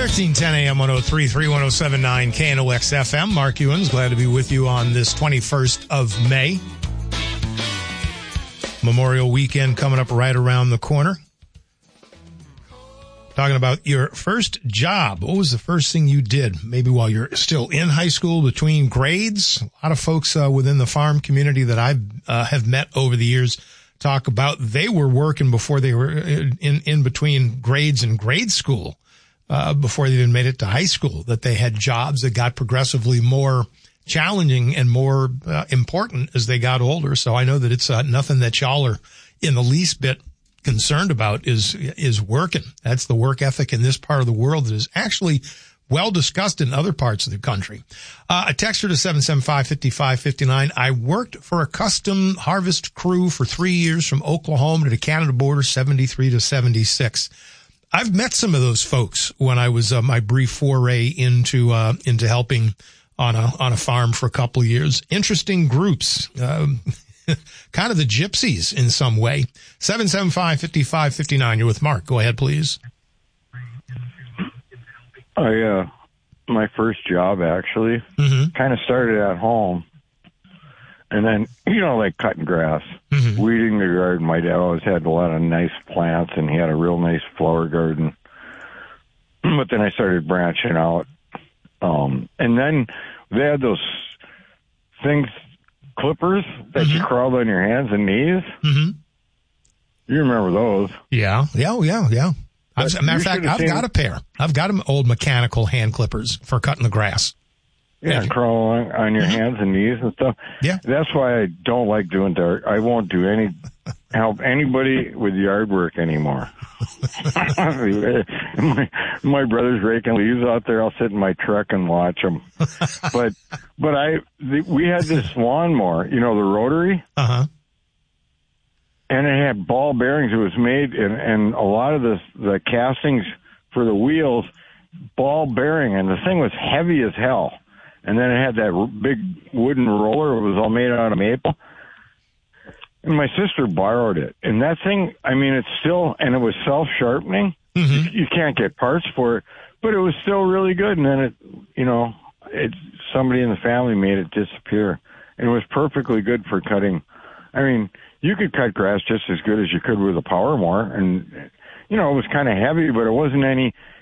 1310 AM 103.3 107.9 KNOX FM. Mark Ewens, glad to be with you on this 21st of May. Memorial Weekend coming up right around the corner. Talking about your first job. What was the first thing you did? Maybe while you're still in high school, between grades. A lot of folks within the farm community that I have met over the years talk about they were working before they were in between grades and grade school, before they even made it to high school, that they had jobs that got progressively more challenging and more important as they got older. So I know that it's nothing that y'all are in the least bit concerned about is working. That's the work ethic in this part of the world that is actually well discussed in other parts of the country. A texter to 775-5559. I worked for a custom harvest crew for 3 years from Oklahoma to the Canada border, 73 to 76. I've met some of those folks when I was my brief foray into helping on a farm for a couple of years. Interesting groups. Kind of the gypsies in some way. 775-5559. You're with Mark. Go ahead, please. My first job actually kind of started at home. And then, like cutting grass, weeding the garden. My dad always had a lot of nice plants, and he had a real nice flower garden. But then I started branching out. And then they had those things, clippers that you crawled on your hands and knees. Mm-hmm. You remember those? Yeah. As a matter of fact, I've got a pair. I've got them old mechanical hand clippers for cutting the grass. Yeah, crawl on your hands and knees and stuff. Yeah. That's why I don't like doing dirt. I won't do help anybody with yard work anymore. my brother's raking leaves out there. I'll sit in my truck and watch them. But we had this lawnmower, the rotary. Uh-huh. And it had ball bearings. It was made, and a lot of the castings for the wheels, ball bearing, and the thing was heavy as hell. And then it had that big wooden roller. It was all made out of maple. And my sister borrowed it. And that thing, it's still, and it was self-sharpening. Mm-hmm. You can't get parts for it, but it was still really good. And then somebody in the family made it disappear. And it was perfectly good for cutting. You could cut grass just as good as you could with a power mower. And, it was kind of heavy, but it wasn't any,